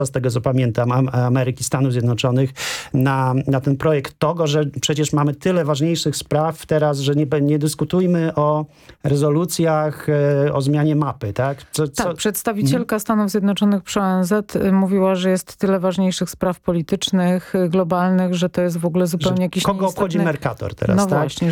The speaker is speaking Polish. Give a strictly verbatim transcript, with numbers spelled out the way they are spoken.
z tego co pamiętam, Am- Ameryki, Stanów Zjednoczonych na, na ten projekt Togo, że przecież mamy tyle ważniejszych spraw teraz, że nie, nie dyskutujmy o rezolucjach, e, o zmianie mapy, tak? Co, co... Tak, przedstawicielka Stanów Zjednoczonych przy O N Z mówiła, że jest tyle ważniejszych spraw politycznych, globalnych, że to jest w ogóle zupełnie Że jakiś kogo nieistotny... obchodzi Mercator teraz, No tak? właśnie,